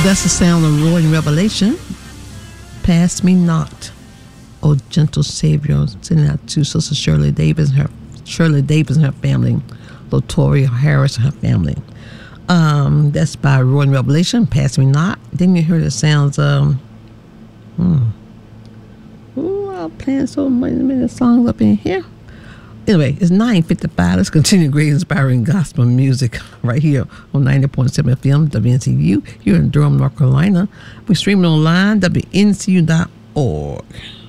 That's the sound of Roy in Revelation. Pass me not, O gentle Savior. Sending out to Sister Shirley Davis and her family, Latoria Harris and her family. That's by Roy in Revelation. Pass me not. Then you hear the sounds of. I'm playing so many songs up in here. Anyway, it's 9:55. Let's continue great inspiring gospel music right here on 90.7 FM WNCU here in Durham, North Carolina. We're streaming online, WNCU.org.